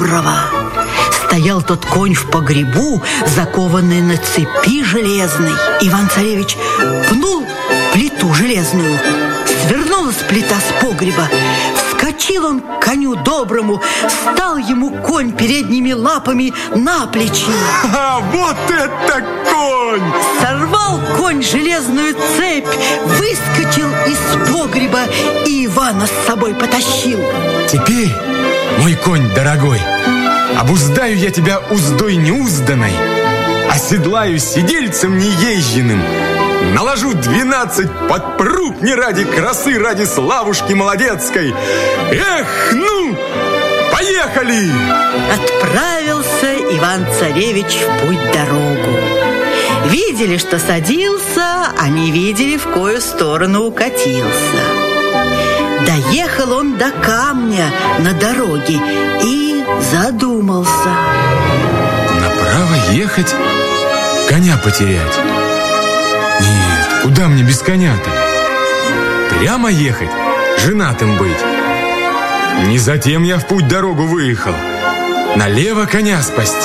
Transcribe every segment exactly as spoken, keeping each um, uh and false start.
доброго. Стоял тот конь в погребу, закованный на цепи железной. Иван-царевич пнул плиту железную, свернулась плита с погреба. Вскочил он к коню доброму, стал ему конь передними лапами на плечи. А, вот это конь! Сорвал конь железную цепь, выскочил из погреба и Ивана с собой потащил. Теперь, мой конь дорогой, обуздаю я тебя уздой неузданной, оседлаю сидельцем неезженным, наложу двенадцать подпруг не ради красы, ради славушки молодецкой. Эх, ну, поехали! Отправился Иван-царевич в путь-дорогу. Видели, что садился, а не видели, в кою сторону укатился. Доехал он до камня на дороге и задумался. Направо ехать, коня потерять? Нет, куда мне без коня-то? Прямо ехать, женатым быть? Не затем я в путь-дорогу выехал. Налево коня спасти.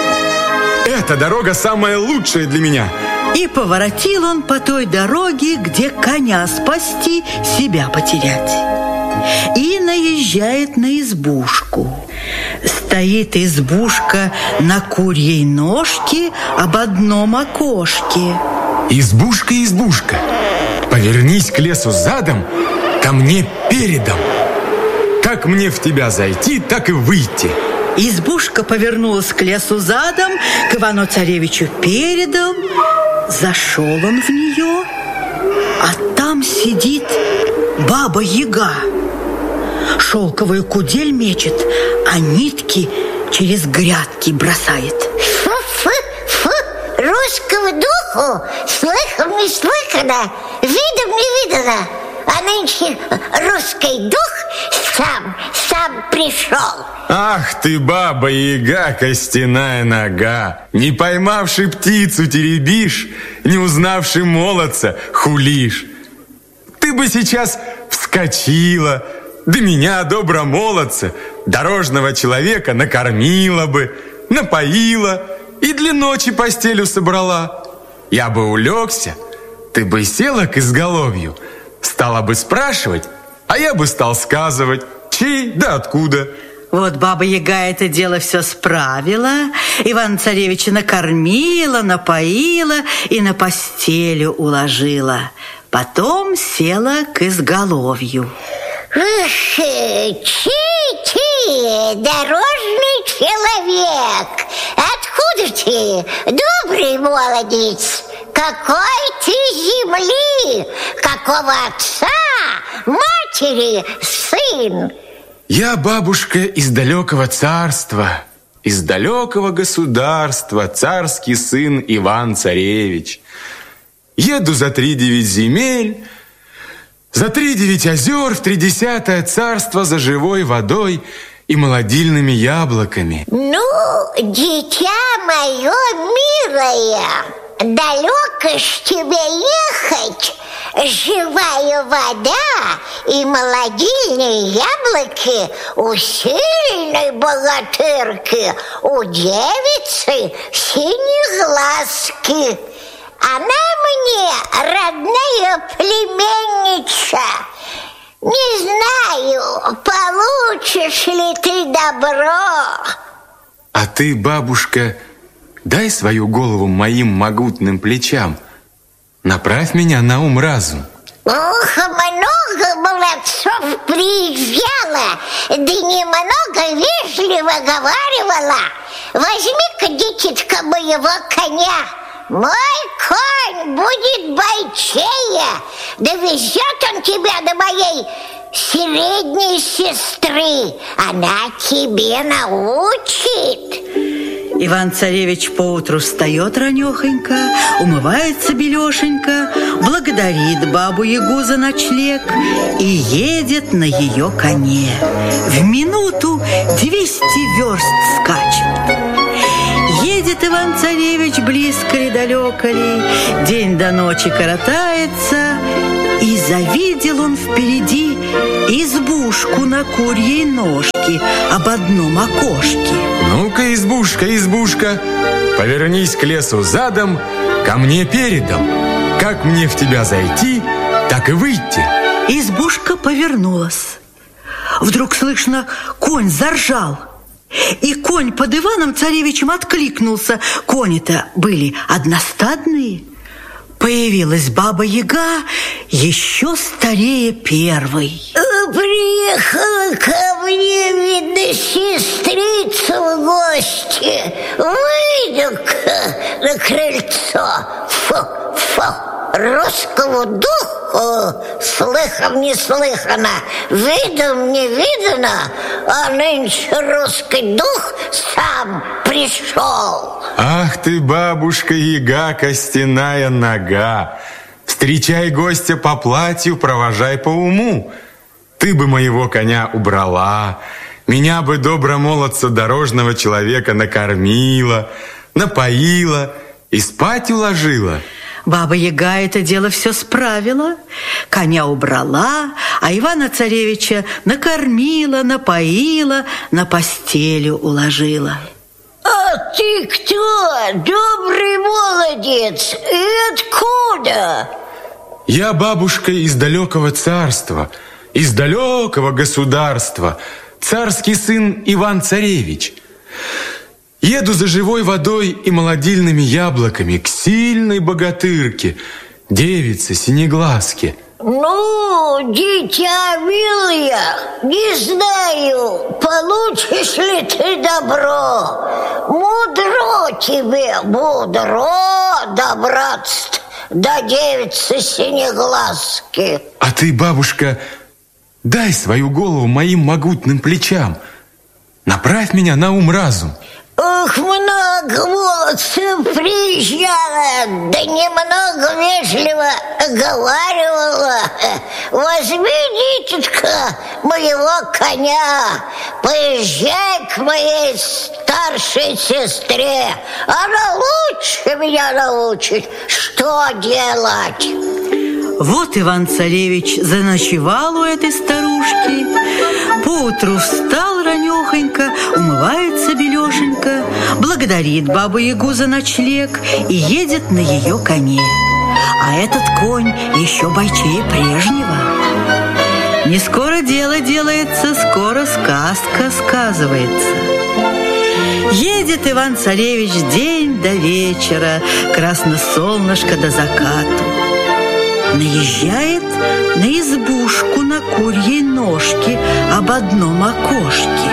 Эта дорога самая лучшая для меня. И поворотил он по той дороге, где коня спасти, себя потерять. И наезжает на избушку. Стоит избушка на курьей ножке об одном окошке. Избушка, избушка, повернись к лесу задом, ко мне передом. Как мне в тебя зайти, так и выйти. Избушка повернулась к лесу задом, к Ивану-царевичу передом. Зашел он в нее, а там сидит баба-яга. Шелковую кудель мечет, а нитки через грядки бросает. Фу-фу-фу, русского духу слыхом не слыхано, видом не видано. А нынче русский дух сам, сам пришел. Ах ты, баба-яга, костяная нога! Не поймавши птицу теребишь, не узнавши молодца хулишь. Ты бы сейчас вскочила, да меня, добромолодца, дорожного человека, накормила бы, напоила и для ночи постелю собрала. Я бы улегся, ты бы села к изголовью, стала бы спрашивать, а я бы стал сказывать, чей да откуда. Вот баба-яга это дело все справила, Ивана-царевича накормила, напоила и на постелю уложила. Потом села к изголовью. Эх, чи-чи, дорожный человек, откуда ты, добрый молодец? Какой ты земли, какого отца, матери сын? Я, бабушка, из далекого царства, из далекого государства, царский сын Иван-царевич. Еду за три девять земель, за три девять озер в тридесятое царство за живой водой и молодильными яблоками. Ну, дитя мое милое, далеко ж тебе ехать. Живая вода и молодильные яблоки у сильной богатырки, у девицы синеглазки. Она мне родная племенница. Не знаю, получишь ли ты добро. А ты, бабушка, дай свою голову моим могутным плечам. Направь меня на ум-разум. Ох, много молодцов приезжало, да немного вежливо говаривала. Возьми-ка, дитятка, моего коня. Мой конь будет бойчее, довезет он тебя до моей средней сестры. Она тебе научит. Иван-царевич поутру встает ранехонько, умывается белешенько, благодарит бабу-ягу за ночлег и едет на ее коне. В минуту двести верст скачет. Едет Иван-царевич близко ли, далеко ли, день до ночи коротается, и завидит увидел он впереди избушку на курьей ножке об одном окошке. Ну-ка, избушка, избушка, повернись к лесу задом, ко мне передом. Как мне в тебя зайти, так и выйти. Избушка повернулась. Вдруг слышно, конь заржал. И конь под Иваном-царевичем откликнулся. Кони-то были одностадные. Появилась Баба-Яга еще старее первой. Приехала ко мне, видно, сестрица в гости. Выйду-ка на крыльцо. Фу, фу. Русскому духу слыхом не слыхано, видом не видано, а нынче русский дух сам пришел. Ах ты, бабушка-яга, костяная нога! Встречай гостя по платью, провожай по уму. Ты бы моего коня убрала, меня бы добромолодца дорожного человека накормила, напоила и спать уложила. Баба-Яга это дело все справила, коня убрала, а Ивана-царевича накормила, напоила, на постелю уложила. А ты кто, добрый молодец, и откуда? Я, бабушка, из далекого царства, из далекого государства, царский сын Иван-царевич. Еду за живой водой и молодильными яблоками к сильной богатырке, девице синеглазке. Ну, дитя милое, не знаю, получишь ли ты добро. Мудро тебе, мудро добраться до девицы синеглазки. А ты, бабушка, дай свою голову моим могутным плечам. Направь меня на ум-разум. Ох, много молодцев приезжало, да немного вежливо оговаривала. Возьми, дитятка, моего коня, поезжай к моей старшей сестре. Она лучше меня научит, что делать. Вот Иван-царевич заночевал у этой старушки. Поутру встал ранехонько, умывается белешенько, благодарит Бабу-Ягу за ночлег и едет на ее коне. А этот конь еще бойчее прежнего. Не скоро дело делается, скоро сказка сказывается. Едет Иван-царевич день до вечера, красно солнышко до закату. Наезжает на избушку на курьей ножке об одном окошке.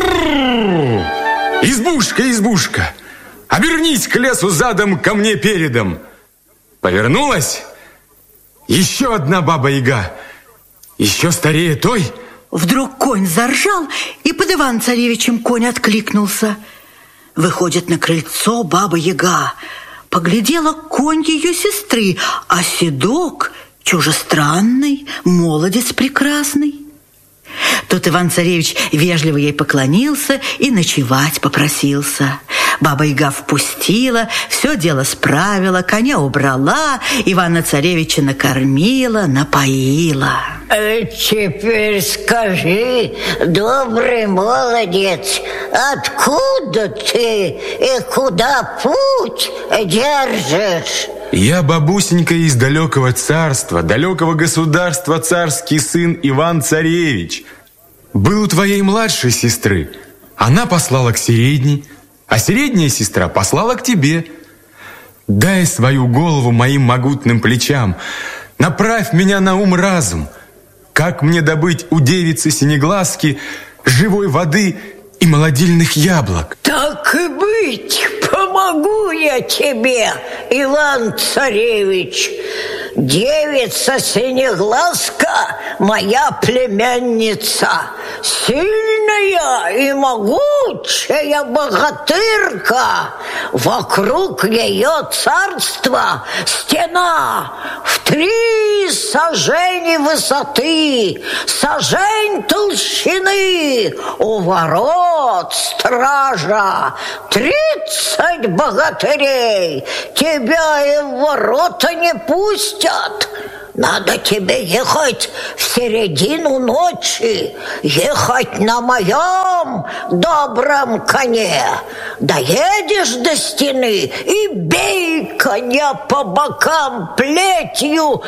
Избушка, избушка, обернись к лесу задом, ко мне передом. Повернулась? Еще одна Баба-Яга, еще старее той. Вдруг конь заржал, и под Иван-царевичем конь откликнулся. Выходит на крыльцо Баба-Яга. Поглядела конь ее сестры, а седок чужестранный, молодец прекрасный. Тут Иван-царевич вежливо ей поклонился и ночевать попросился. Баба-Яга впустила, все дело справила, коня убрала, Ивана-царевича накормила, напоила. Теперь скажи, добрый молодец, откуда ты и куда путь держишь? Я, бабусенька, из далекого царства, далекого государства, царский сын Иван-царевич. Был у твоей младшей сестры, она послала к средней, а средняя сестра послала к тебе. Дай свою голову моим могутным плечам, направь меня на ум-разум. Как мне добыть у девицы синеглазки живой воды и молодильных яблок? Так и быть, помогу я тебе, Иван-царевич. Девица синеглазка моя племянница, сильная и могучая богатырка. Вокруг ее царства стена в три сажени высоты, сажень толщины, у ворот стража тридцать богатырей. Тебя и в ворота не пустят. надо тебе ехать в середину ночи, ехать на моем добром коне. Доедешь до стены и бей коня по бокам плетью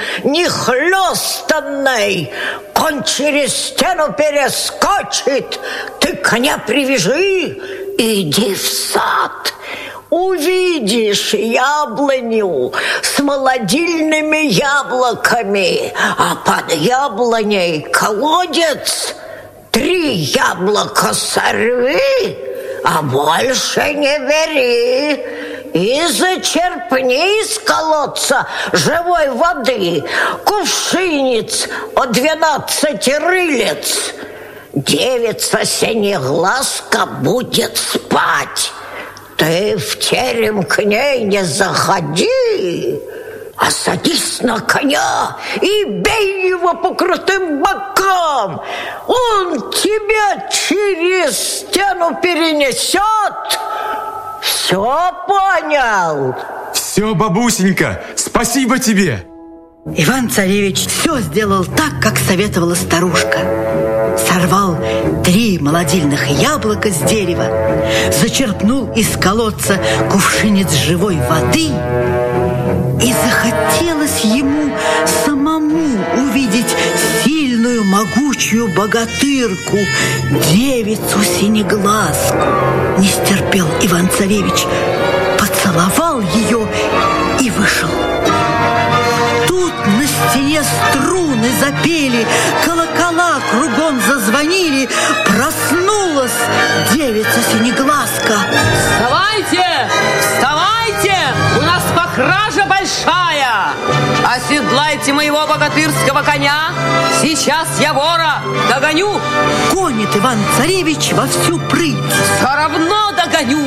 нехлёстанной. Конь через стену перескочит, ты коня привяжи и иди в сад. Увидишь яблоню с молодильными яблоками, а под яблоней колодец. Три яблока сорви, а больше не бери. И зачерпни из колодца живой воды кувшинец от двенадцати рылец. Девица Синеглазка будет спать. Ты в терем к ней не заходи, а садись на коня и бей его по крутым бокам. Он тебя через стену перенесет. Все понял? Все, бабусенька, спасибо тебе. Иван-царевич все сделал так, как советовала старушка. Сорвал три молодильных яблока с дерева, зачерпнул из колодца кувшинец живой воды, и захотелось ему самому увидеть сильную, могучую богатырку, девицу Синеглазку. Не стерпел Иван-царевич, поцеловал ее и вышел. Тут на стене струны запели, колокола кругом зазвонили. Проснулась девица Синеглазка. Вставайте! Вставайте! У нас покража большая! Оседлайте моего богатырского коня! Сейчас я вора догоню! Гонит Иван-царевич во всю прыть. Все равно догоню!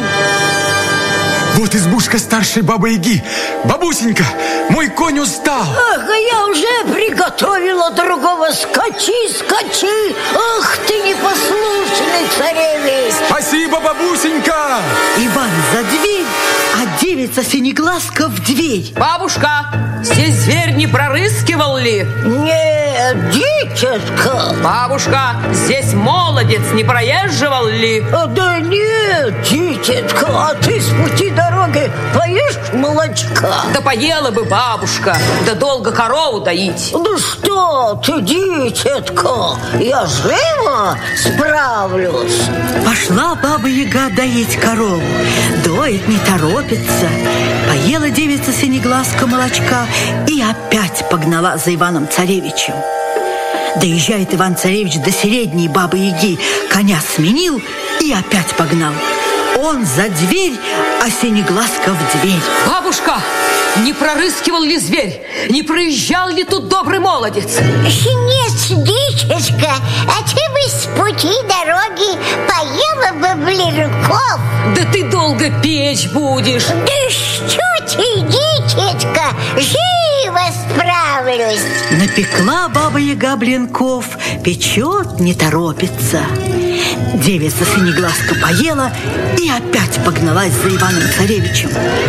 Вот избушка старшей бабы-яги. Бабусенька, мой конь устал. Ах, а я уже приготовила другого. Скачи, скачи. Ах ты непослушный царевич. Спасибо, бабусенька. Иван за дверь, а девица Синеглазка в дверь. Бабушка, здесь зверь не прорыскивал ли? Нет, дитятка. Бабушка, здесь молодец не проезживал ли? А, да нет, дитятка, а ты с пути дороги поешь молочка? Да поела бы бабушка, да долго корову доить. Ну что ты, дитятка, я живо справлюсь. Пошла баба-яга доить корову. Доит, не торопится. Поела девица Синеглазка молочка и опять погнала за Иваном-царевичем. Доезжает Иван-царевич до середней бабы-яги, коня сменил и опять погнал. Он за дверь, а Синеглазка в дверь. Бабушка, не прорыскивал ли зверь? Не проезжал ли тут добрый молодец? Нет, дичечка, а ты бы с пути дороги поела бы блинков. Да ты долго печь будешь. Да что ты, дичечка, живо справлюсь. Напекла баба-яга блинков, печет, не торопится. Девица Синеглазка поела и опять погналась за Иваном-царевичем.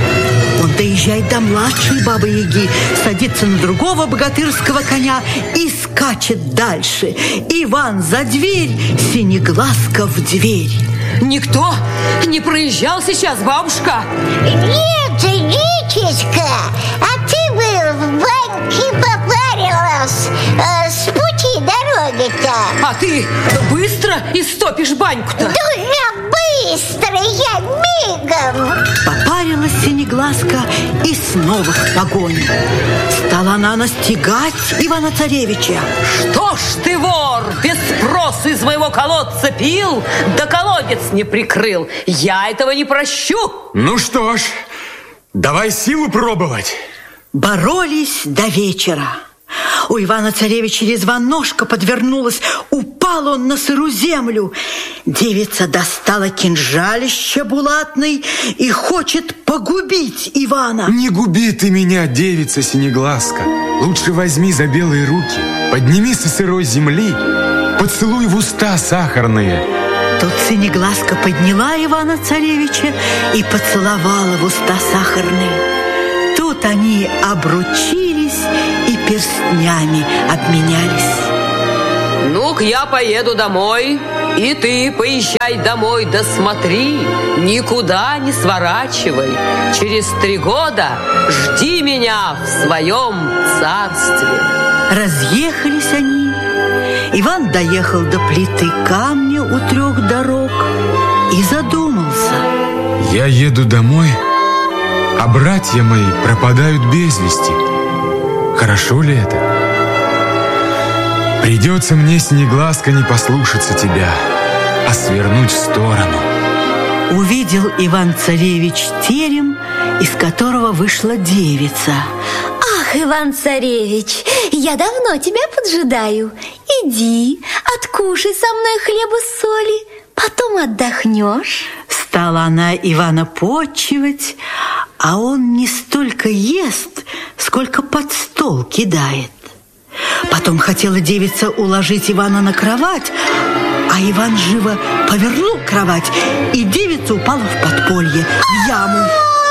Он доезжает до младшей бабы-яги, садится на другого богатырского коня и скачет дальше. Иван за дверь, Синеглазка в дверь. Никто не проезжал сейчас, бабушка? Нет, дичечка, а ты бы в баньке попарилась э, с пути дороги-то. А ты быстро истопишь баньку-то? Да я быстро, я мигом. Попарилась Синеглазка и снова в погоню. Стала она настигать Ивана-царевича. Что ж ты, вор, без спросу из моего колодца пил, да колодец не прикрыл. Я этого не прощу. Ну что ж, давай силу пробовать. Боролись до вечера. У Ивана-царевича резва ножка подвернулась, упал он на сырую землю. Девица достала кинжалище булатный и хочет погубить Ивана. Не губи ты меня, девица Синеглазка. Лучше возьми за белые руки, подними со сырой земли, поцелуй в уста сахарные. Тут Синеглазка подняла Ивана-царевича и поцеловала в уста сахарные. Тут они обручились и перстнями обменялись. Ну-ка, я поеду домой, и ты поезжай домой, да смотри, никуда не сворачивай. Через три года жди меня в своем царстве. Разъехались они. Иван доехал до плиты камня у трех дорог и задумался. Я еду домой, а братья мои пропадают без вести. Хорошо ли это? Придется мне, Синеглазка, не послушаться тебя, а свернуть в сторону. Увидел Иван-царевич терем, из которого вышла девица. Ах, Иван-царевич, я давно тебя поджидаю. Иди, откушай со мной хлеба с соли, потом отдохнешь. Стала она Ивана почивать, а он не столько ест, сколько под стол кидает. Потом хотела девица уложить Ивана на кровать, а Иван живо повернул кровать, и девица упала в подполье, в яму.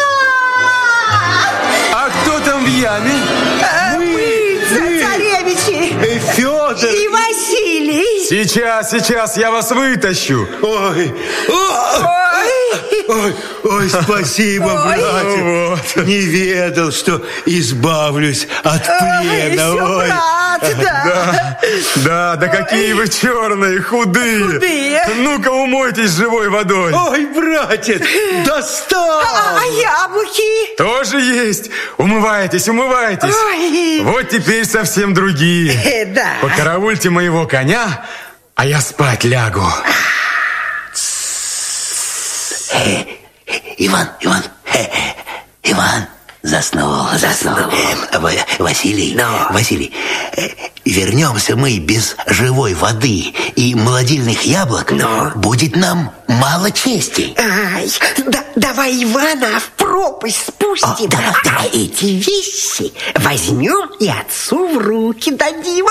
А кто там в яме? Мы, царевичи, Федор и Василий. Сейчас, сейчас я вас вытащу. Ой, ой, ой, ой, спасибо, братец. Вот. Не ведал, что избавлюсь от плена. Ой, Ой. брат, да. Да, да, да какие вы черные, худые. Худые. Ну-ка, умойтесь живой водой. Ой, братец, достал. А, а яблоки? Тоже есть. Умывайтесь, умывайтесь. Ой. Вот теперь совсем другие. Э, да. Покараульте моего коня, а я спать лягу. Э, Иван, Иван, э, Иван, заснул, заснул. Э, Ва- Василий, Василий, э, вернемся мы без живой воды и молодильных яблок, будет нам мало чести. Ай, да, давай Ивана в пропасть спустим. О, давай, а давай. эти вещи возьмем и отцу в руки дадим.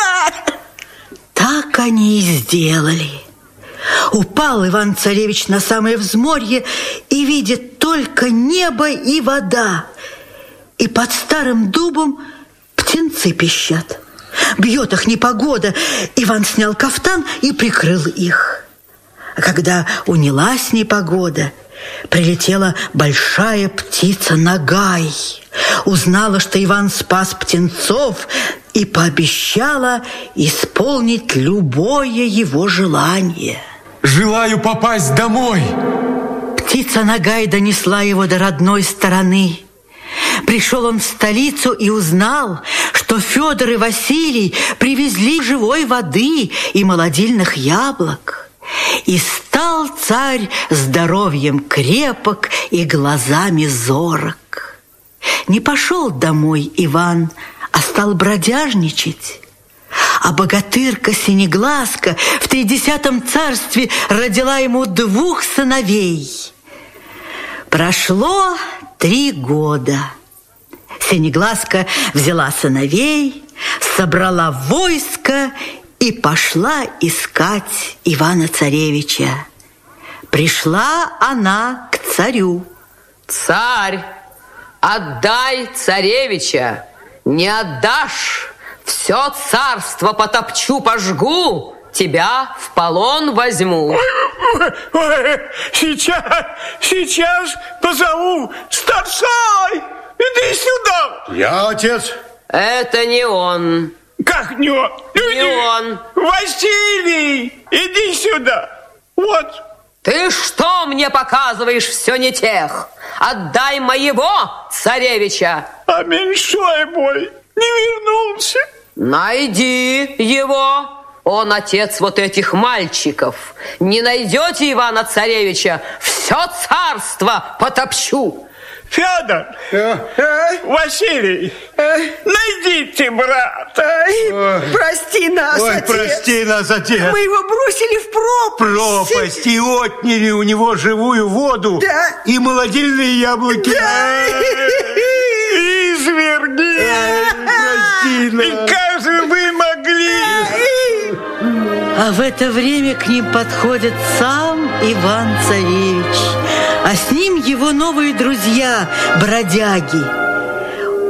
Так они и сделали. Упал Иван-царевич на самое взморье и видит только небо и вода. И под старым дубом птенцы пищат. Бьет их непогода. Иван снял кафтан и прикрыл их. А когда унялась непогода, прилетела большая птица Нагай. Узнала, что Иван спас птенцов, и пообещала исполнить любое его желание. Желаю попасть домой. Птица Нагай донесла его до родной стороны. Пришел он в столицу и узнал, что Федор и Василий привезли живой воды и молодильных яблок. И стал царь здоровьем крепок и глазами зорок. Не пошел домой Иван, а стал бродяжничать. А богатырка Синеглазка в тридесятом царстве родила ему двух сыновей. Прошло три года. Синеглазка взяла сыновей, собрала войско и пошла искать Ивана-царевича. Пришла она к царю. Царь, отдай царевича, не отдашь, все царство потопчу, пожгу, тебя в полон возьму. Ой, ой, сейчас, сейчас позову. Старшой, иди сюда. Я отец. Это не он. Как не он? Не он. Василий, иди сюда. Вот. Ты что мне показываешь, все не тех? Отдай моего царевича. А меньшой мой не вернулся. Найди его. Он отец вот этих мальчиков. Не найдете Ивана-царевича, все царство потопчу. Федор, Василий, найдите брата. Прости нас, Ой, отец. прости нас, отец. Мы его бросили в пропасть. Пропасть и отняли у него живую воду, Да. и молодильные яблоки. Да. Изверги. Прости нас. И как же вы могли? А в это время к ним подходит сам Иван-царевич, а с ним его новые друзья, бродяги.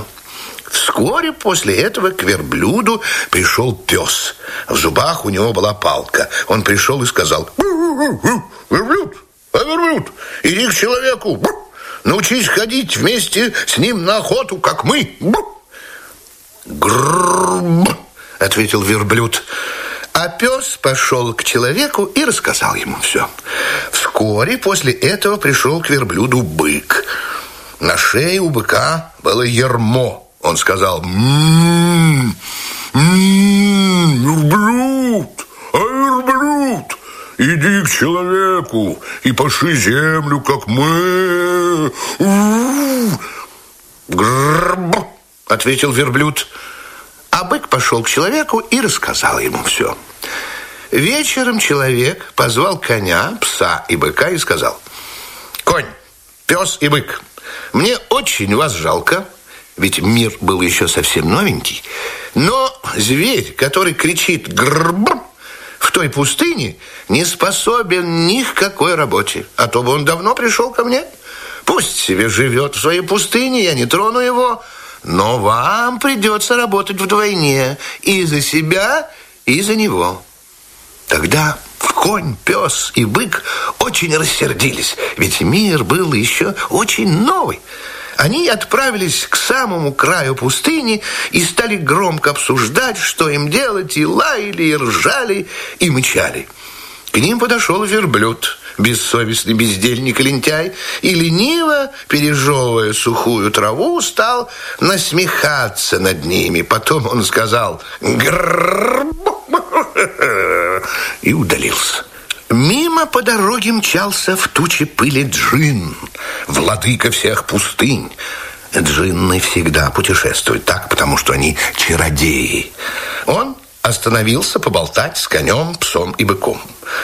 все. Вскоре после этого к верблюду пришел пес. В зубах у него была палка. Он пришел и сказал: верблюд, а верблюд, иди к человеку. Научись ходить вместе с ним на охоту, как мы. Грррр, ответил верблюд. А пес пошел к человеку и рассказал ему все. Вскоре после этого пришел к верблюду бык. На шее у быка было ярмо. Он сказал: «М-м-м, м-м, верблюд, а верблюд, иди к человеку и паши землю, как мы». «Грррр», ответил верблюд. А бык пошел к человеку и рассказал ему все. Вечером человек позвал коня, пса и быка и сказал: «Конь, пес и бык, мне очень вас жалко, ведь мир был еще совсем новенький, но зверь, который кричит «грррр», в той пустыне не способен ни к какой работе, а то бы он давно пришел ко мне. Пусть себе живет в своей пустыне, я не трону его, но вам придется работать вдвойне, и за себя, и за него». Тогда конь, пес и бык очень рассердились, ведь мир был еще очень новый. Они отправились к самому краю пустыни и стали громко обсуждать, что им делать, и лаяли, и ржали, и мычали. К ним подошел верблюд, бессовестный бездельник и лентяй, и лениво, пережевывая сухую траву, стал насмехаться над ними. Потом он сказал «гррррр» и удалился. Мимо по дороге мчался в туче пыли Джин, владыка всех пустынь. Джинны всегда путешествуют так, потому что они чародеи. Он остановился поболтать с конем, псом и быком.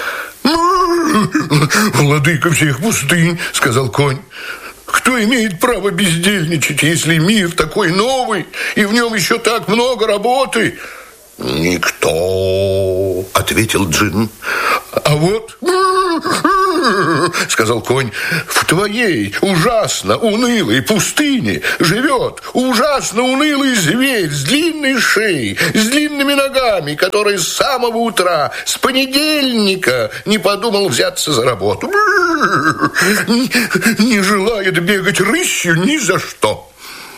«Владыка всех пустынь», — сказал конь, — «кто имеет право бездельничать, если мир такой новый, и в нем еще так много работы?» «Никто», — ответил Джин. «А вот сказал конь, в твоей ужасно унылой пустыне живет ужасно унылый зверь с длинной шеей, с длинными ногами, который с самого утра, с понедельника не подумал взяться за работу. Не, не желает бегать рысью ни за что.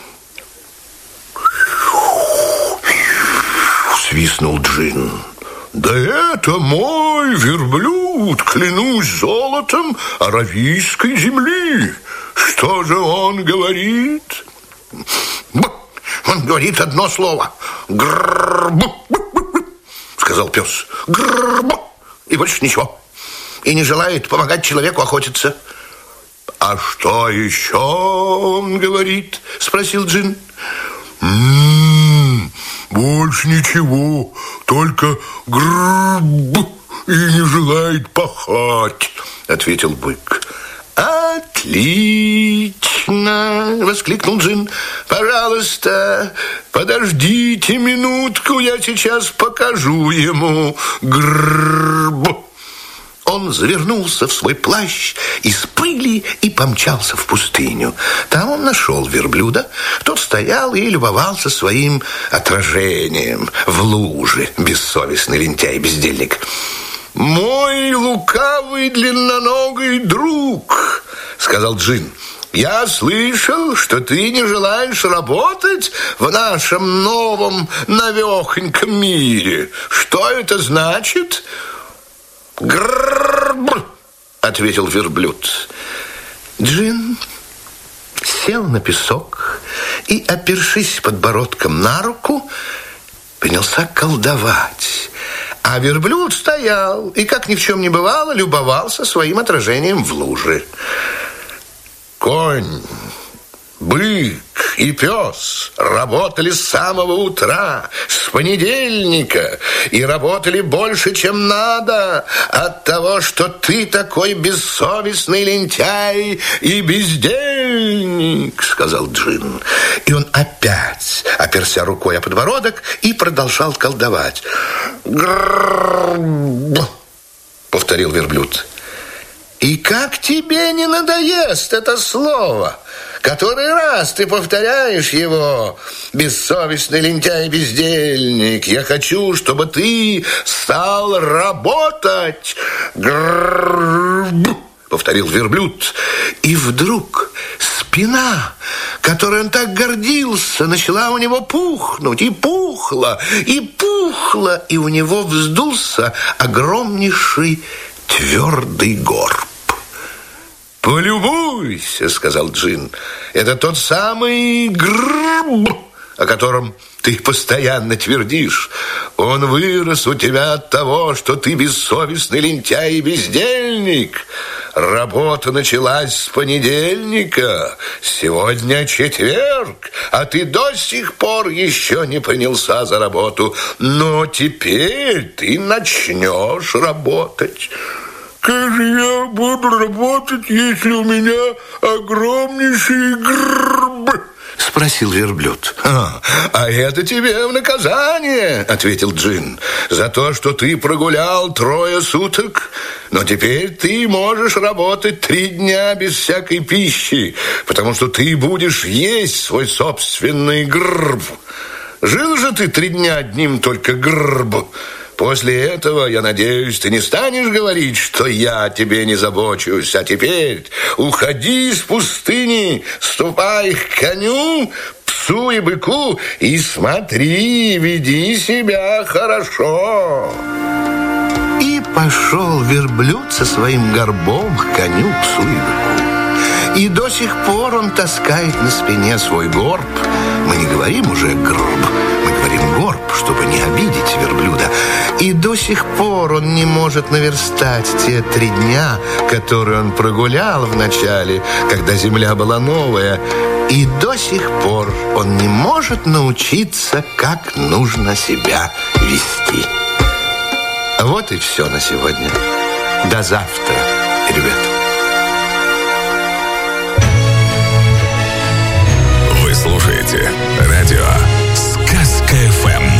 Свистнул Джин. Да это мой верблюд, клянусь золотом аравийской земли. Что же он говорит? Он говорит одно слово. Грррр, сказал пес. Грррр, и больше ничего. И не желает помогать человеку охотиться. А что еще он говорит? Спросил Джин. М-м, больше ничего, только грррр и не желает пахать, ответил бык. Отлично, воскликнул Джин. Пожалуйста, подождите минутку, я сейчас покажу ему. Грррр. Он завернулся в свой плащ из пыли и помчался в пустыню. Там он нашел верблюда. Тот стоял и любовался своим отражением в луже, бессовестный лентяй-бездельник. «Мой лукавый длинноногий друг», — сказал Джин, — «я слышал, что ты не желаешь работать в нашем новом навехоньком мире. Что это значит?» «Грррр», — ответил верблюд. Джин сел на песок и, опершись подбородком на руку, принялся колдовать. А верблюд стоял и, как ни в чем не бывало, любовался своим отражением в луже. Конь, бык и пес работали с самого утра, с понедельника, и работали больше, чем надо, от того, что ты такой бессовестный лентяй и бездельник, сказал Джин. И он опять оперся рукой о подбородок и продолжал колдовать. «Грррр», повторил верблюд. «И как тебе не надоест это слово? Который раз ты повторяешь его, бессовестный лентяй-бездельник. Я хочу, чтобы ты стал работать». «Грррр», повторил верблюд. И вдруг спина, которой он так гордился, начала у него пухнуть, и пухла, и пухла, и у него вздулся огромнейший твердый горб. «Полюбуйся», — сказал Джин, — «это тот самый грррр, о котором ты постоянно твердишь. Он вырос у тебя от того, что ты бессовестный лентяй и бездельник. Работа началась с понедельника, сегодня четверг, а ты до сих пор еще не принялся за работу. Но теперь ты начнешь работать». «Как же я буду работать, если у меня огромнейший грррр?» — спросил верблюд. «А, а это тебе в наказание», — ответил Джин, «за то, что ты прогулял трое суток. Но теперь ты можешь работать три дня без всякой пищи, потому что ты будешь есть свой собственный грррр. Жил же ты три дня одним только грррр. После этого, я надеюсь, ты не станешь говорить, что я о тебе не забочусь. А теперь уходи из пустыни, ступай к коню, псу и быку и смотри, веди себя хорошо». И пошел верблюд со своим горбом к коню, псу и быку. И до сих пор он таскает на спине свой горб. Мы не говорим уже грб, мы говорим горб, чтобы не обидеть верблюда. И до сих пор он не может наверстать те три дня, которые он прогулял в начале, когда земля была новая. И до сих пор он не может научиться, как нужно себя вести. Вот и все на сегодня. До завтра, ребята. Вы слушаете радио «Сказка эф эм».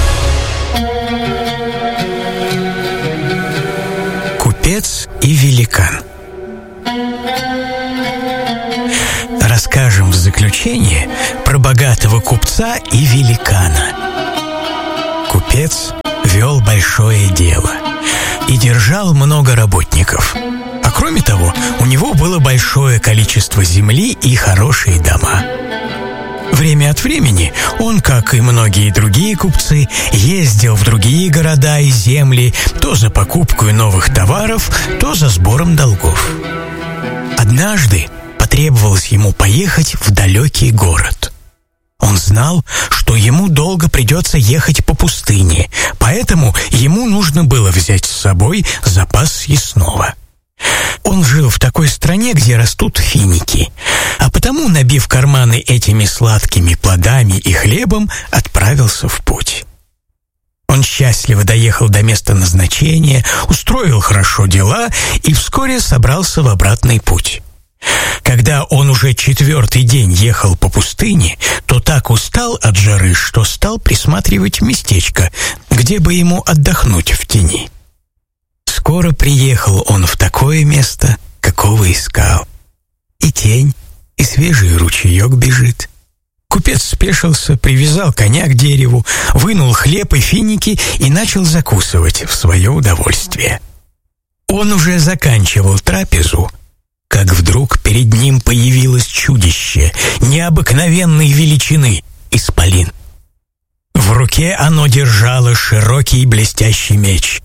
Купец и великан. купца и великана. Купец вел большое дело и держал много работников. А кроме того, у него было большое количество земли и хорошие дома. Время от времени он, как и многие другие купцы, ездил в другие города и земли то за покупкой новых товаров, то за сбором долгов. Однажды потребовалось ему поехать в далекий город. Он знал, что ему долго придется ехать по пустыне, поэтому ему нужно было взять с собой запас съестного. Он жил в такой стране, где растут финики, а потому, набив карманы этими сладкими плодами и хлебом, отправился в путь. Он счастливо доехал до места назначения, устроил хорошо дела и вскоре собрался в обратный путь. Когда он уже четвертый день ехал по пустыне, то так устал от жары, что стал присматривать местечко, где бы ему отдохнуть в тени. Скоро приехал он в такое место, какого искал. И тень, и свежий ручеек бежит. Купец спешился, привязал коня к дереву, вынул хлеб и финики и начал закусывать в свое удовольствие. Он уже заканчивал трапезу, как вдруг перед ним появилось чудище необыкновенной величины — исполин. В руке оно держало широкий блестящий меч.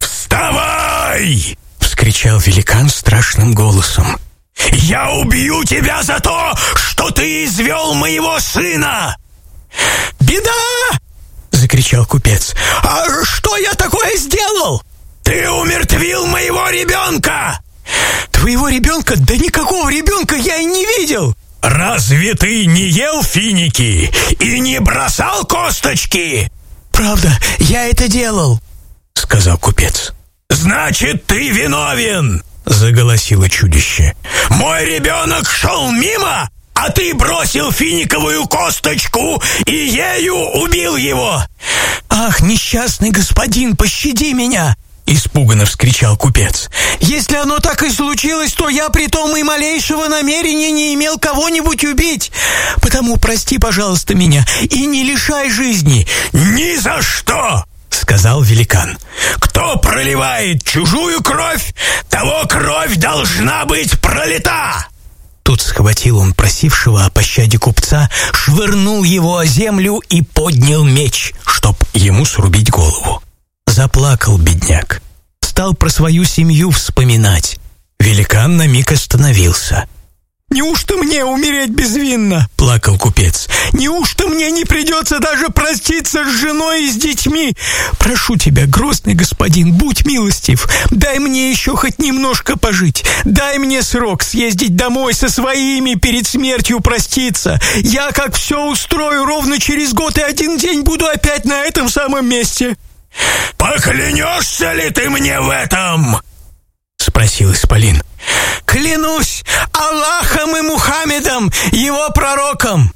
«Вставай!» — вскричал великан страшным голосом. «Я убью тебя за то, что ты извел моего сына!» «Беда!» — закричал купец. «А что я такое сделал?» «Ты умертвил моего ребенка!» «Твоего ребенка? Да никакого ребенка я и не видел!» «Разве ты не ел финики и не бросал косточки?» «Правда, я это делал», — сказал купец. «Значит, ты виновен!» — заголосило чудище. «Мой ребенок шел мимо, а ты бросил финиковую косточку и ею убил его!» «Ах, несчастный господин, пощади меня!» — испуганно вскричал купец. «Если оно так и случилось, то я при том и малейшего намерения не имел кого-нибудь убить. Потому прости, пожалуйста, меня и не лишай жизни». «Ни за что!» — сказал великан. «Кто проливает чужую кровь, того кровь должна быть пролита!» Тут схватил он просившего о пощаде купца, швырнул его о землю и поднял меч, чтоб ему срубить голову. Заплакал бедняк, стал про свою семью вспоминать. Великан на миг остановился. «Неужто мне умереть безвинно?» — плакал купец. «Неужто мне не придется даже проститься с женой и с детьми? Прошу тебя, грозный господин, будь милостив, дай мне еще хоть немножко пожить. Дай мне срок съездить домой со своими перед смертью проститься. Я как все устрою, ровно через год и один день буду опять на этом самом месте». «Поклянешься ли ты мне в этом?» — спросил исполин. «Клянусь Аллахом и Мухаммедом, его пророком!»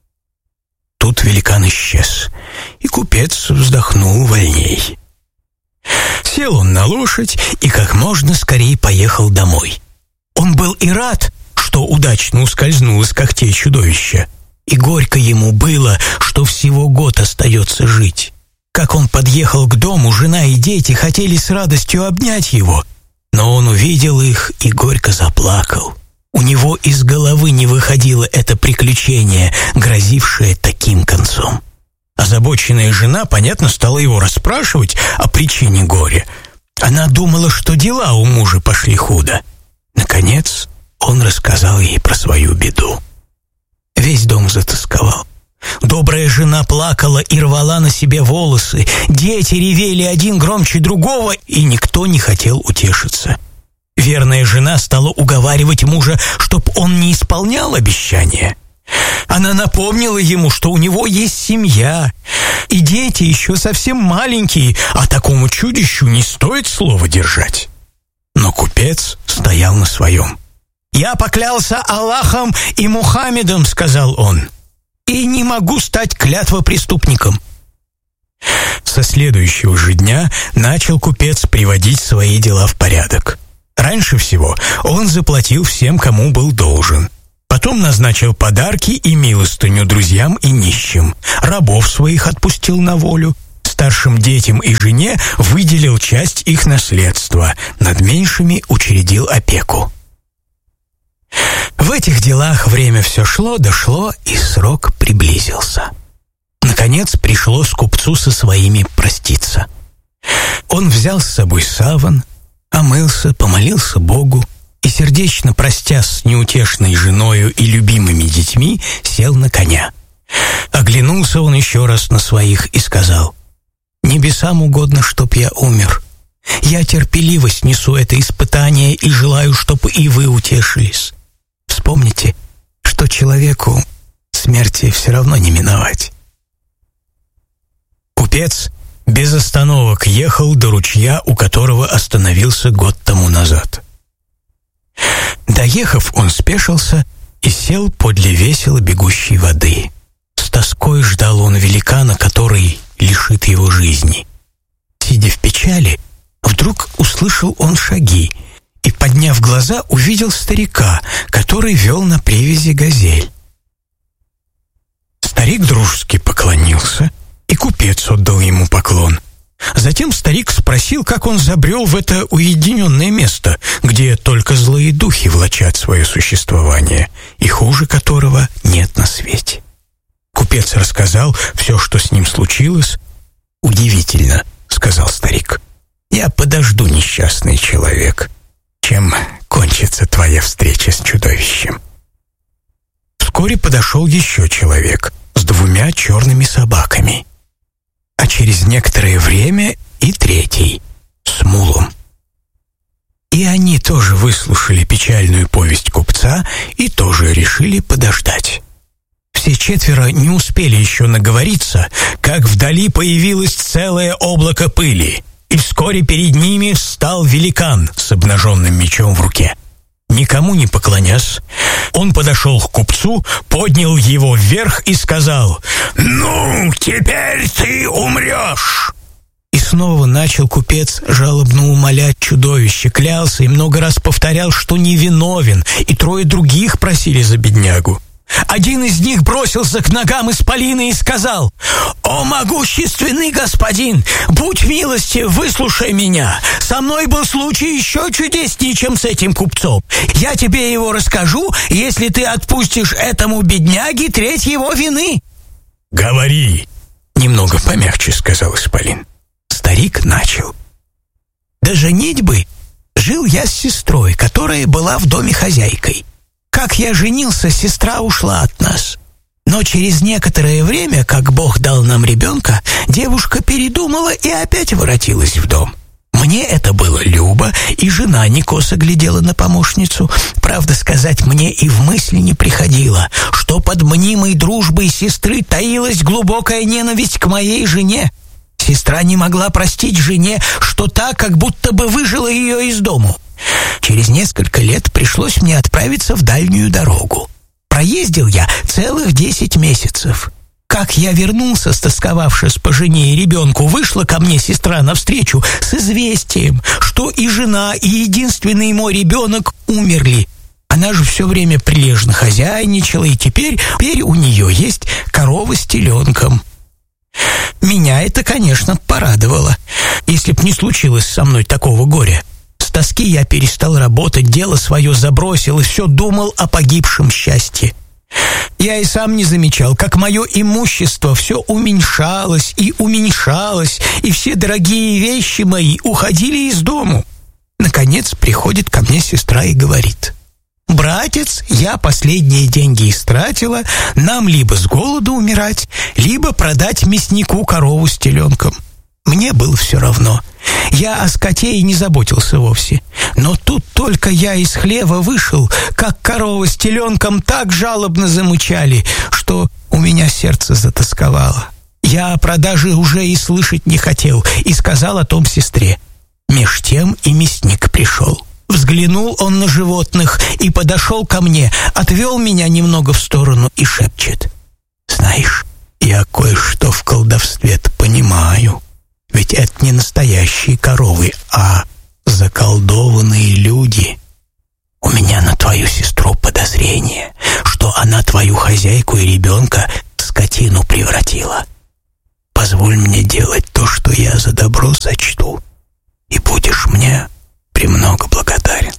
Тут великан исчез, и купец вздохнул вольней. Сел он на лошадь и как можно скорее поехал домой. Он был и рад, что удачно ускользнул из когтей чудовища, и горько ему было, что всего год остается жить. Как он подъехал к дому, жена и дети хотели с радостью обнять его, но он увидел их и горько заплакал. У него из головы не выходило это приключение, грозившее таким концом. Озабоченная жена, понятно, стала его расспрашивать о причине горя. Она думала, что дела у мужа пошли худо. Наконец, он рассказал ей про свою беду. Весь дом затосковал. Добрая жена плакала и рвала на себе волосы, дети ревели один громче другого, и никто не хотел утешиться. Верная жена стала уговаривать мужа, чтоб он не исполнял обещания. Она напомнила ему, что у него есть семья, и дети еще совсем маленькие, а такому чудищу не стоит слова держать. Но купец стоял на своем. «Я поклялся Аллахом и Мухаммедом», — сказал он, «и не могу стать клятвопреступником». Со следующего же дня начал купец приводить свои дела в порядок. Раньше всего он заплатил всем, кому был должен. Потом назначил подарки и милостыню друзьям и нищим. Рабов своих отпустил на волю. Старшим детям и жене выделил часть их наследства. Над меньшими учредил опеку. В этих делах время все шло, дошло, и срок приблизился. Наконец пришлось купцу со своими проститься. Он взял с собой саван, омылся, помолился Богу и, сердечно простясь с неутешной женою и любимыми детьми, сел на коня. Оглянулся он еще раз на своих и сказал: «Небесам угодно, чтоб я умер. Я терпеливо снесу это испытание и желаю, чтоб и вы утешились. Вспомните, что человеку смерти все равно не миновать». Купец без остановок ехал до ручья, у которого остановился год тому назад. Доехав, он спешился и сел подле весело бегущей воды. С тоской ждал он великана, который лишит его жизни. Сидя в печали, вдруг услышал он шаги и, подняв глаза, увидел старика, который вел на привязи газель. Старик дружески поклонился, и купец отдал ему поклон. Затем старик спросил, как он забрел в это уединенное место, где только злые духи влачат свое существование, и хуже которого нет на свете. Купец рассказал все, что с ним случилось. «Удивительно», — сказал старик. «Я подожду, несчастный человек, чем кончится твоя встреча с чудовищем». Вскоре подошел еще человек с двумя черными собаками, а через некоторое время и третий с мулом. И они тоже выслушали печальную повесть купца и тоже решили подождать. Все четверо не успели еще наговориться, как вдали появилось целое облако пыли, и вскоре перед ними встал великан с обнаженным мечом в руке. Никому не поклонясь, он подошел к купцу, поднял его вверх и сказал: «Ну, теперь ты умрешь!» И снова начал купец жалобно умолять чудовище, клялся и много раз повторял, что невиновен, и трое других просили за беднягу. Один из них бросился к ногам исполина и сказал: «О, могущественный господин, будь милостив, выслушай меня. Со мной был случай еще чудеснее, чем с этим купцом. Я тебе его расскажу, если ты отпустишь этому бедняге треть его вины». «Говори», — немного помягче сказал исполин. Старик начал: «До женитьбы жил я с сестрой, которая была в доме хозяйкой. Как я женился, сестра ушла от нас. Но через некоторое время, как Бог дал нам ребенка, девушка передумала и опять воротилась в дом. Мне это было любо, и жена не косо глядела на помощницу. Правда сказать, мне и в мысли не приходило, что под мнимой дружбой сестры таилась глубокая ненависть к моей жене. Сестра не могла простить жене, что та как будто бы выжила ее из дому. Через несколько лет пришлось мне отправиться в дальнюю дорогу. Проездил я целых десять месяцев. Как я вернулся, стосковавшись по жене и ребенку, вышла ко мне сестра навстречу с известием, что и жена, и единственный мой ребенок умерли. Она же все время прилежно хозяйничала, и теперь, теперь у нее есть корова с теленком. Меня это, конечно, порадовало, если б не случилось со мной такого горя. С тоски я перестал работать, дело свое забросил и все думал о погибшем счастье. Я и сам не замечал, как мое имущество все уменьшалось и уменьшалось, и все дорогие вещи мои уходили из дому. Наконец приходит ко мне сестра и говорит: «Братец, я последние деньги истратила, нам либо с голоду умирать, либо продать мяснику корову с теленком». Мне было все равно. Я о скоте и не заботился вовсе. Но тут только я из хлева вышел, как корова с теленком так жалобно замычали, что у меня сердце затосковало. Я о продаже уже и слышать не хотел, и сказал о том сестре. Меж тем и мясник пришел. Взглянул он на животных и подошел ко мне, отвел меня немного в сторону и шепчет: «Знаешь, я кое-что в колдовстве-то понимаю. Ведь это не настоящие коровы, а заколдованные люди. У меня на твою сестру подозрение, твою хозяйку и ребенка в скотину превратила. Позволь мне делать то, что я за добро сочту, и будешь мне премного благодарен».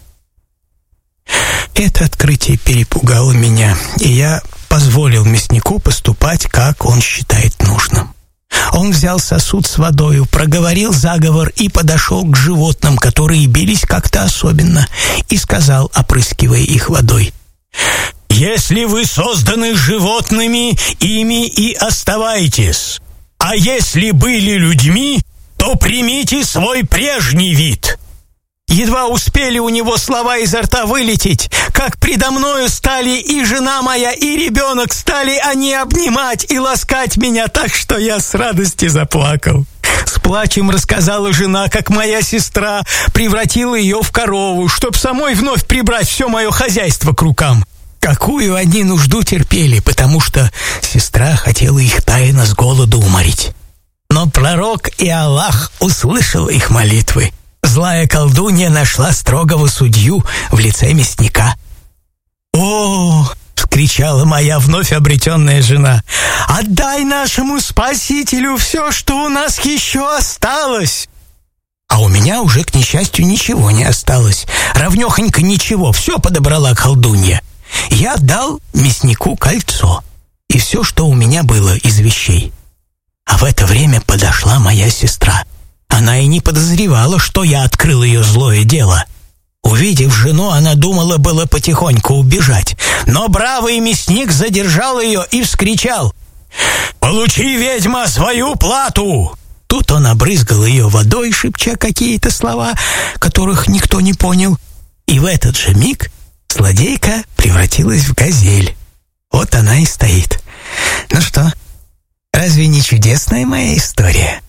Это открытие перепугало меня, и я позволил мяснику поступать, как он считает нужным. Он взял сосуд с водою, проговорил заговор и подошел к животным, которые бились как-то особенно, и сказал, опрыскивая их водой: «Если вы созданы животными, ими и оставайтесь. А если были людьми, то примите свой прежний вид». Едва успели у него слова изо рта вылететь, как предо мною стали и жена моя, и ребенок, стали они обнимать и ласкать меня так, что я с радости заплакал. С плачем рассказала жена, как моя сестра превратила ее в корову, чтоб самой вновь прибрать все мое хозяйство к рукам. Какую они нужду терпели, потому что сестра хотела их тайно с голоду уморить. Но пророк и Аллах услышал их молитвы. Злая колдунья нашла строгого судью в лице мясника. «О!» — вскричала моя вновь обретенная жена. «Отдай нашему Спасителю все, что у нас еще осталось!» А у меня уже, к несчастью, ничего не осталось. Равнехонько ничего, все подобрала колдунья. Я отдал мяснику кольцо и все, что у меня было из вещей. А в это время подошла моя сестра. Она и не подозревала, что я открыл ее злое дело. Увидев жену, она думала было потихоньку убежать, но бравый мясник задержал ее и вскричал: «Получи, ведьма, свою плату!» Тут он обрызгал ее водой, шепча какие-то слова, которых никто не понял. И в этот же миг злодейка превратилась в газель. Вот она и стоит. Ну что, разве не чудесная моя история?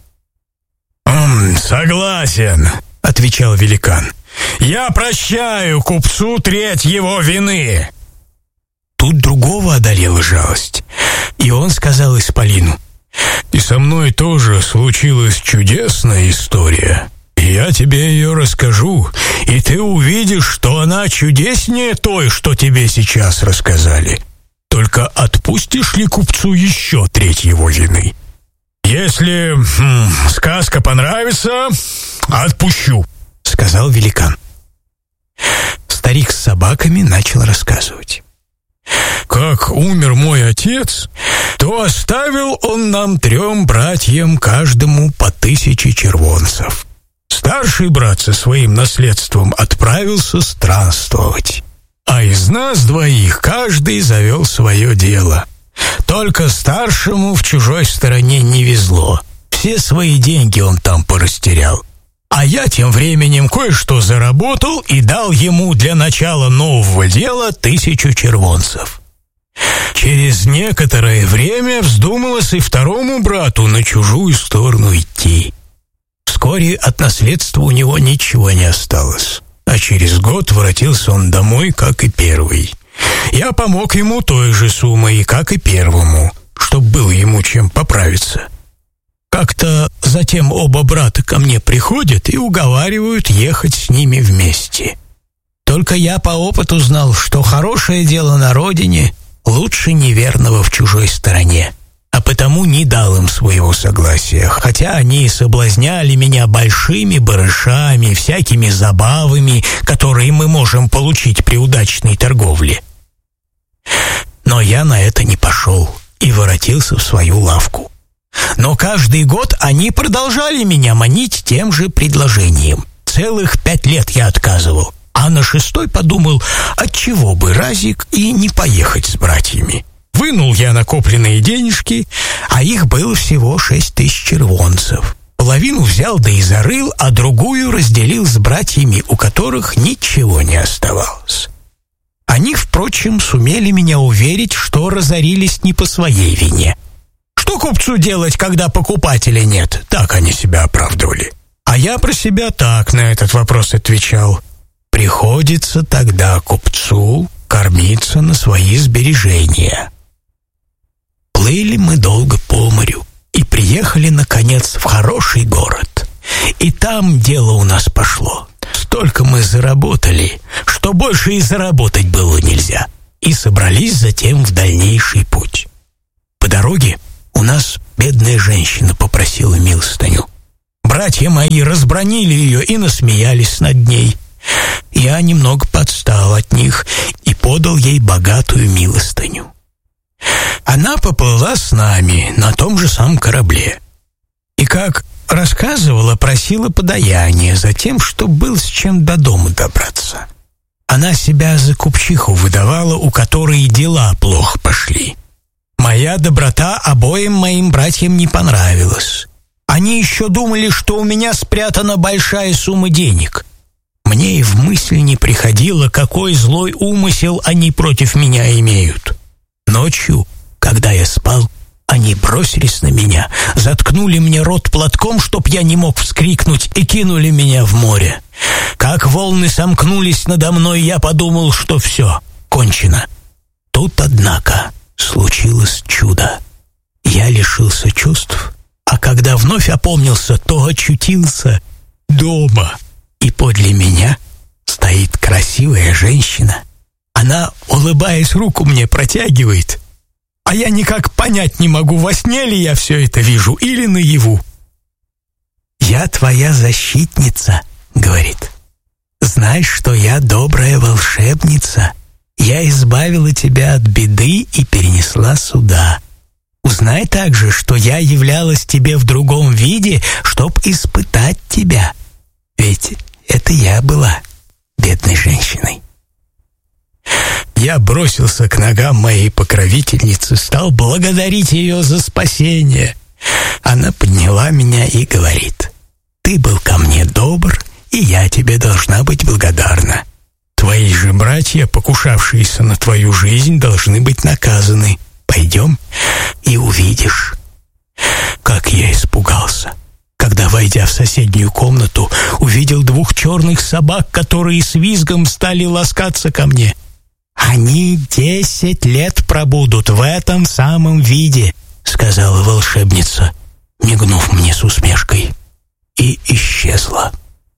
«Согласен», — отвечал великан. «Я прощаю купцу треть его вины». Тут другого одолела жалость, и он сказал исполину: «И со мной тоже случилась чудесная история. И я тебе ее расскажу, и ты увидишь, что она чудеснее той, что тебе сейчас рассказали. Только отпустишь ли купцу еще треть его вины? Если хм, сказка понравится, отпущу», — сказал великан. Старик с собаками начал рассказывать. «Как умер мой отец, то оставил он нам трем братьям каждому по тысяче червонцев. Старший брат со своим наследством отправился странствовать, а из нас двоих каждый завел свое дело. Только старшему в чужой стороне не везло. Все свои деньги он там порастерял. А я тем временем кое-что заработал и дал ему для начала нового дела тысячу червонцев. Через некоторое время вздумалось и второму брату на чужую сторону идти. Вскоре от наследства у него ничего не осталось, а через год воротился он домой, как и первый. Я помог ему той же суммой, как и первому, чтоб было ему чем поправиться. Как-то затем оба брата ко мне приходят и уговаривают ехать с ними вместе. Только я по опыту знал, что хорошее дело на родине лучше неверного в чужой стороне, а потому не дал им своего согласия, хотя они соблазняли меня большими барышами, всякими забавами, которые мы можем получить при удачной торговле. Но я на это не пошел и воротился в свою лавку. Но каждый год они продолжали меня манить тем же предложением. Целых пять лет я отказывал, а на шестой подумал, отчего бы разик и не поехать с братьями. Вынул я накопленные денежки, а их было всего шесть тысяч червонцев. Половину взял да и зарыл, а другую разделил с братьями, у которых ничего не оставалось. Они, впрочем, сумели меня уверить, что разорились не по своей вине. Что купцу делать, когда покупателя нет? Так они себя оправдывали. А я про себя так на этот вопрос отвечал: приходится тогда купцу кормиться на свои сбережения. Плыли мы долго по морю и приехали, наконец, в хороший город. И там дело у нас пошло. Столько мы заработали, что больше и заработать было нельзя. и собрались затем в дальнейший путь. По дороге у нас бедная женщина попросила милостыню. Братья мои разбранили ее и насмеялись над ней. Я немного подстал от них и подал ей богатую милостыню. Она поплыла с нами на том же самом корабле. И, как рассказывала, просила подаяние за тем, что был с чем до дома добраться. Она себя за купчиху выдавала, у которой дела плохо пошли. Моя доброта обоим моим братьям не понравилась. Они еще думали, что у меня спрятана большая сумма денег. Мне и в мысль не приходило, какой злой умысел они против меня имеют. Ночью, когда я спал, они бросились на меня, заткнули мне рот платком, чтоб я не мог вскрикнуть, и кинули меня в море. Как волны сомкнулись надо мной, я подумал, что все, кончено. Тут, однако, случилось чудо. Я лишился чувств, а когда вновь опомнился, то очутился дома. И подле меня стоит красивая женщина. Она, улыбаясь, руку мне протягивает, а я никак понять не могу, во сне ли я все это вижу или наяву. «Я твоя защитница», — говорит. «Знай, что я добрая волшебница. Я избавила тебя от беды и перенесла сюда. Узнай также, что я являлась тебе в другом виде, чтоб испытать тебя. Ведь это я была бедной женщиной». Я бросился к ногам моей покровительницы, стал благодарить ее за спасение. Она подняла меня и говорит: «Ты был ко мне добр, и я тебе должна быть благодарна. Твои же братья, покушавшиеся на твою жизнь, должны быть наказаны. Пойдем и увидишь». Как я испугался, когда, войдя в соседнюю комнату, увидел двух черных собак, которые с визгом стали ласкаться ко мне. «Они десять лет пробудут в этом самом виде», — сказала волшебница, мигнув мне с усмешкой, и исчезла.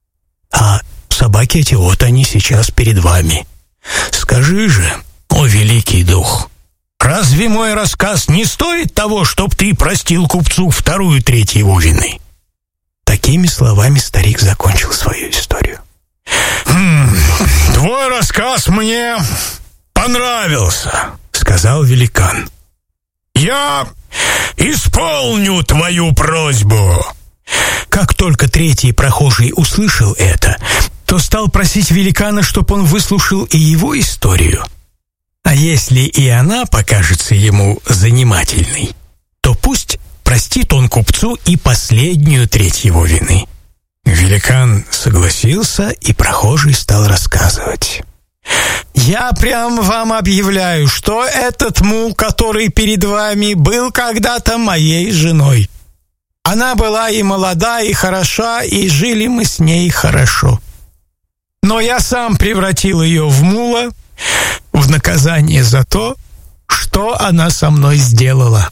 «А собаки эти, вот они сейчас перед вами. Скажи же, о великий дух, разве мой рассказ не стоит того, чтоб ты простил купцу вторую треть его вины?» Такими словами старик закончил свою историю. «Хм, твой рассказ мне понравился», — сказал великан. «Я исполню твою просьбу». Как только третий прохожий услышал это, то стал просить великана, чтоб он выслушал и его историю. А если и она покажется ему занимательной, то пусть простит он купцу и последнюю треть его вины. Великан согласился, и прохожий стал рассказывать. «Я прям вам объявляю, что этот мул, который перед вами, был когда-то моей женой. Она была и молода, и хороша, и жили мы с ней хорошо. Но я сам превратил ее в мула в наказание за то, что она со мной сделала.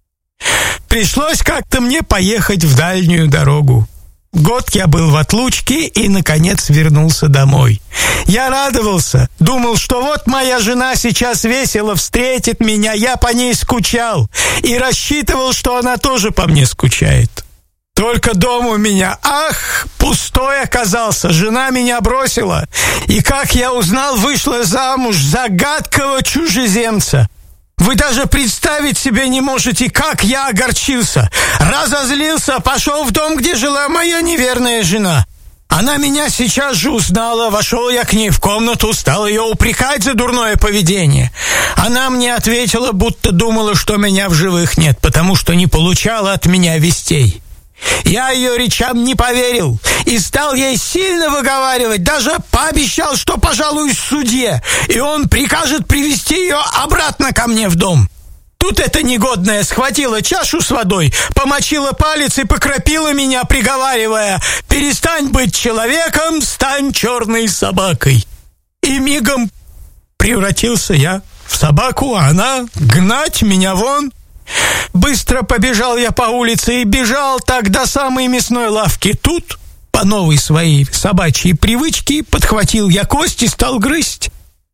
Пришлось как-то мне поехать в дальнюю дорогу. Год я был в отлучке и, наконец, вернулся домой. Я радовался, думал, что вот моя жена сейчас весело встретит меня, я по ней скучал и рассчитывал, что она тоже по мне скучает. Только дом у меня, ах, пустой оказался, жена меня бросила, и, как я узнал, вышла замуж за гадкого чужеземца. Вы даже представить себе не можете, как я огорчился. Разозлился, пошел в дом, где жила моя неверная жена. Она меня сейчас же узнала, вошел я к ней в комнату, стал ее упрекать за дурное поведение. Она мне ответила, будто думала, что меня в живых нет, потому что не получала от меня вестей. Я ее речам не поверил и стал ей сильно выговаривать, даже пообещал, что пожалуюсь судье, и он прикажет привести ее обратно ко мне в дом. Тут эта негодная схватила чашу с водой, помочила палец и покропила меня, приговаривая: «Перестань быть человеком, стань черной собакой». И мигом превратился я в собаку, а она гнать меня вон. Быстро побежал я по улице и бежал так до самой мясной лавки. Тут, по новой своей собачьей привычке, подхватил я кость и стал грызть.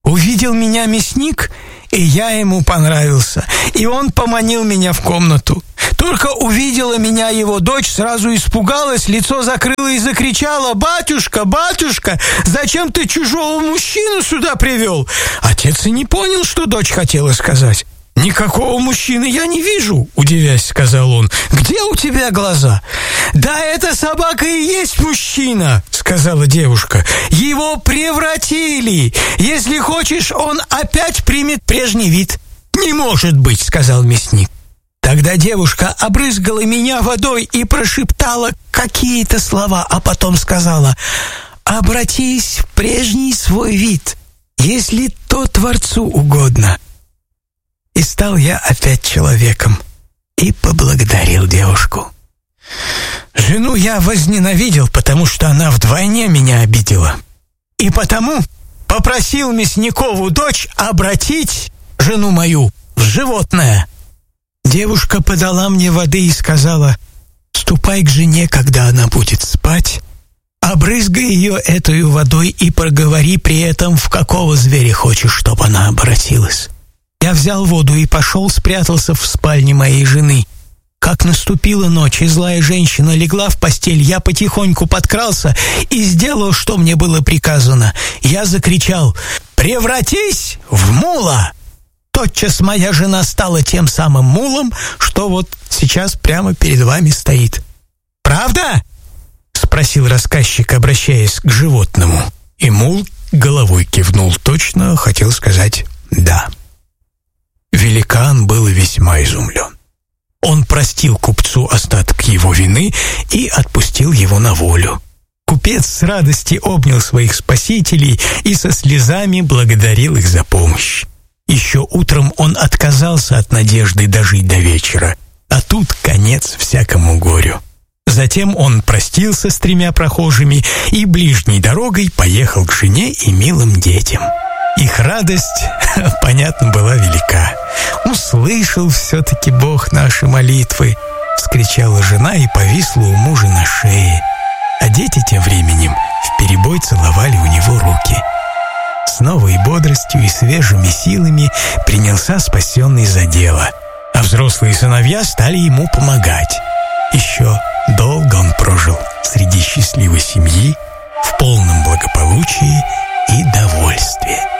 Увидел меня мясник, и я ему понравился, и он поманил меня в комнату. Только увидела меня его дочь, сразу испугалась, лицо закрыла и закричала: «Батюшка, батюшка, зачем ты чужого мужчину сюда привел?» Отец и не понял, что дочь хотела сказать. «Никакого мужчины я не вижу», — удивясь, сказал он. «Где у тебя глаза?» «Да эта собака и есть мужчина», — сказала девушка. «Его превратили. Если хочешь, он опять примет прежний вид». «Не может быть», — сказал мясник. Тогда девушка обрызгала меня водой и прошептала какие-то слова, а потом сказала: «Обратись в прежний свой вид, если то Творцу угодно». И стал я опять человеком и поблагодарил девушку. Жену я возненавидел, потому что она вдвойне меня обидела. И потому попросил Мясникову дочь обратить жену мою в животное. Девушка подала мне воды и сказала: «Ступай к жене, когда она будет спать, обрызгай ее этой водой и проговори при этом, в какого зверя хочешь, чтобы она обратилась». Я взял воду и пошел, спрятался в спальне моей жены. Как наступила ночь, и злая женщина легла в постель, я потихоньку подкрался и сделал, что мне было приказано. Я закричал: «Превратись в мула!» Тотчас моя жена стала тем самым мулом, что вот сейчас прямо перед вами стоит. «Правда?» — спросил рассказчик, обращаясь к животному. И мул головой кивнул, точно хотел сказать «да». Великан был весьма изумлен. Он простил купцу остаток его вины и отпустил его на волю. Купец с радости обнял своих спасителей и со слезами благодарил их за помощь. Еще утром он отказался от надежды дожить до вечера, а тут конец всякому горю. Затем он простился с тремя прохожими и ближней дорогой поехал к жене и милым детям. Их радость, понятно, была велика. «Услышал все-таки Бог наши молитвы!» — вскричала жена и повисла у мужа на шее. А дети тем временем вперебой целовали у него руки. С новой бодростью и свежими силами принялся спасенный за дело, а взрослые сыновья стали ему помогать. Еще долго он прожил среди счастливой семьи, в полном благополучии и довольстве.